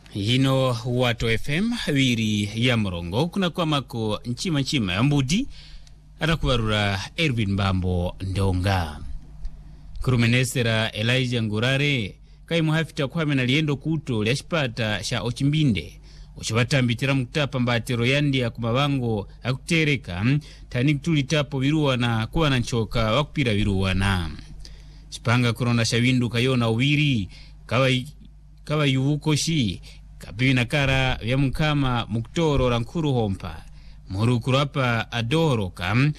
Hino Wato FM wiri ya Morongo kuna kwa mako nchima ya Mbudi atakuwarura Erwin Mbambo Ndonga. Kurumenesera Elijah Ngurare kai muhafita kwame na liendo kuto lyashipata sha Ochimbinde uchibatambitira mukutapa mbatero yandi ya kumabango akutereka tani kutulitapo viruwana kuwa na nchoka wakupira viruwana chipanga kurona shawindu kayona uwiri kawa yuvukoshi kapina kara vya mkama muktoro rankuru hompa murukuru hapa adoroka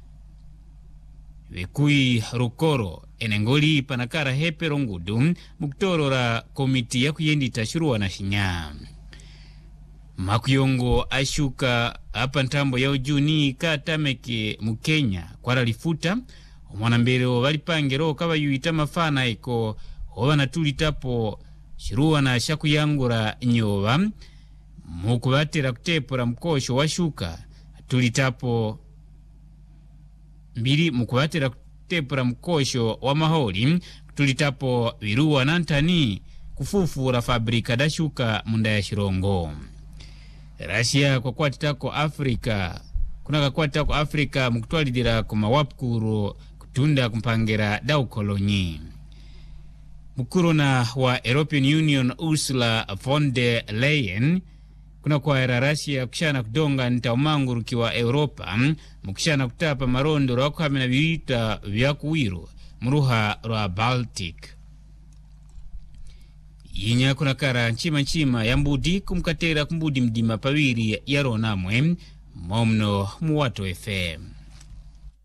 wekui rukoro enengoli panakara hepero ngudu muktoro ra komiti ya kuyendita shuruwa na shinya makuyongo ashuka hapa ntambo ya ujuni katameke mukenya kwa lifuta umwana mbere walipangero kaba yuita mafana eko owana tulitapo shiruwa na shakuyangura nyoba mukubatera kutepura mkosho washuka tulitapo mbili mukubatera kutepura mkosho wa maholi tulitapo viruwa nantani kufufura fabrika dashuka munda ya shirongo. Russia kwa kwatitako Afrika kuna kwatitako Afrika mukutwalidira kumawapkuru kutunda kumpangera dau kolonyi. Mukuruna wa European Union Ursula von der Leyen kuna kwa Russia kushana kudonga nitaumangu kiwa Europa mukishana kutapa marondo rakuhamina virita vyakuwiru muruha rwa Baltic. Yinya kuna kara nchima ya Mbudi kumkatera kumbudi mdima pawiri ya ronamwe momno mu Wato FM.